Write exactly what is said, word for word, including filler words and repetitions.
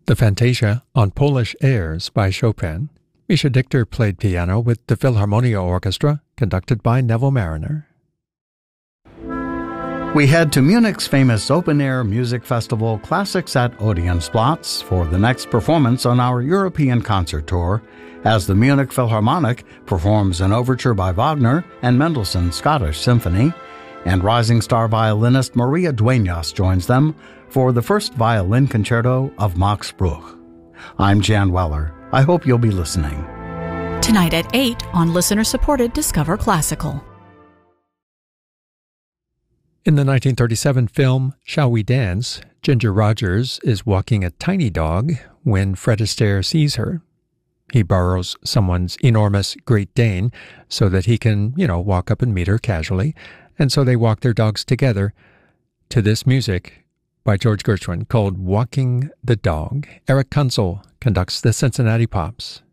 The Fantasia on Polish Airs by Chopin. Misha Dichter played piano with the Philharmonia Orchestra, conducted by Neville Mariner. We head to Munich's famous open-air music festival Classics at Odeonsplatz for the next performance on our European concert tour, as the Munich Philharmonic performs an overture by Wagner and Mendelssohn's Scottish Symphony, and rising star violinist Maria Dueñas joins them for the first violin concerto of Max Bruch. I'm Jan Weller. I hope you'll be listening. Tonight at eight on listener-supported Discover Classical. In the nineteen thirty-seven film Shall We Dance, Ginger Rogers is walking a tiny dog when Fred Astaire sees her. He borrows someone's enormous Great Dane so that he can, you know, walk up and meet her casually, and so they walk their dogs together to this music by George Gershwin called Walking the Dog. Eric Kunzel conducts the Cincinnati Pops.